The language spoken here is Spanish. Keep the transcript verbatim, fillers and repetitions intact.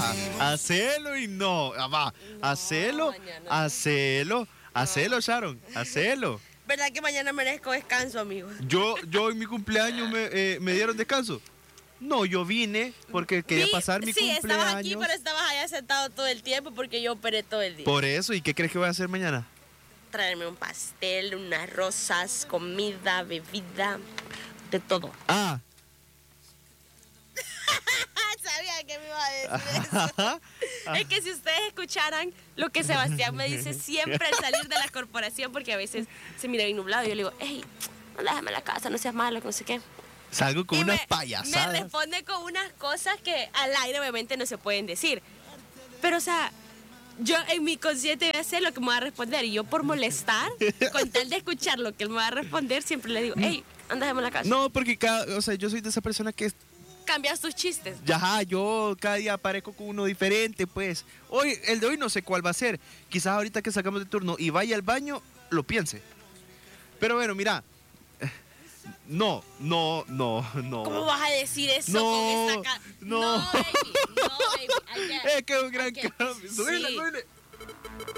va. Hacelo y no. Ah, va. Hacelo, mañana. hacelo, hacelo, Sharon. Hacelo. ¿Verdad que mañana merezco descanso, amigos? Yo, yo en mi cumpleaños me, eh, me dieron descanso. No, yo vine porque quería Sí, pasar mi sí, cumpleaños. estabas aquí, pero estabas allá sentado todo el tiempo porque yo operé todo el día. Por eso, ¿y qué crees que voy a hacer mañana? Traerme un pastel, unas rosas, comida, bebida, de todo. Ah. Sabía que me iba a decir eso. Es que si ustedes escucharan lo que Sebastián me dice siempre al salir de la corporación, porque a veces se mira bien nublado, y yo le digo, hey, déjame a la casa, no seas malo, no sé qué. Salgo con Y unas me, payasadas. me responde con unas cosas que al aire obviamente no se pueden decir. Pero, o sea, yo en mi consciente voy a hacer lo que me va a responder. Y yo por molestar, con tal de escuchar lo que él me va a responder, siempre le digo, hey, anda, déjame a la casa. No, porque cada, o sea, yo soy de esa persona que Cambias tus chistes. ya, ajá, yo cada día aparezco con uno diferente, pues. Hoy, el de hoy no sé cuál va a ser. Quizás ahorita que sacamos de turno y vaya al baño, lo piense. Pero bueno, mira. No, no, no, no. ¿Cómo vas a decir eso No, con esta ca- no. No, baby, no, baby. Hay que, Es que es un gran hay que- cambio. Súbele, sí. súbele.